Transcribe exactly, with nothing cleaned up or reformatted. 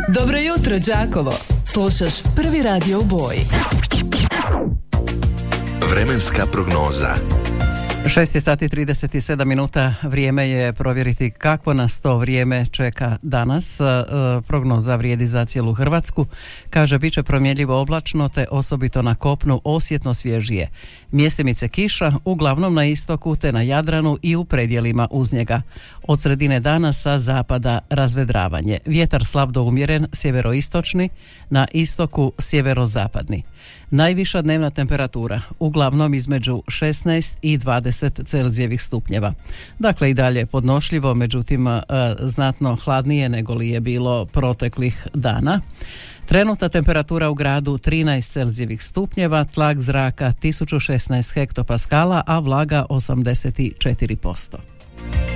Dobro jutro, Đakovo. Slušaš Prvi radio u boji. Vremenska prognoza. šest je sati trideset sedam minuta, vrijeme je provjeriti kakvo nas to vrijeme čeka danas. E, prognoza vrijedi za cijelu Hrvatsku. Kaže, bit će promjenljivo oblačno te osobito na kopnu osjetno svježije. Mjesemice kiša, uglavnom na istoku te na Jadranu i u predjelima uz njega. Od sredine dana sa zapada razvedravanje. Vjetar slab do umjeren, sjeveroistočni, na istoku sjeverozapadni. Najviša dnevna temperatura, uglavnom između šesnaest i dvadeset Celzijevih stupnjeva. Dakle, i dalje podnošljivo, međutim e, znatno hladnije nego li je bilo proteklih dana. Trenutna temperatura u gradu trinaest Celzijevih stupnjeva, tlak zraka tisuću šesnaest hektopaskala, a vlaga osamdeset četiri posto.